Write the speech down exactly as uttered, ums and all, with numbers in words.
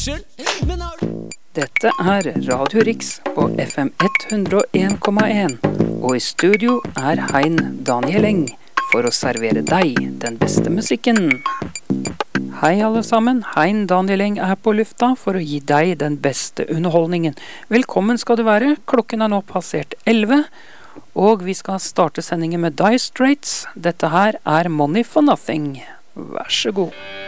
Unnskyld, men har Dette er Radio Riks på F M hundre og en komma en, og i studio er Hein Daniel Eng for å servere deg den beste musikken. Hei alle sammen, Hein Daniel Eng er på lufta for å gi deg den beste underholdningen. Velkommen skal du være, klokken er nå passert elleve, og vi skal starte sendingen med Dire Straits. Dette her er Money for Nothing. Vær så god.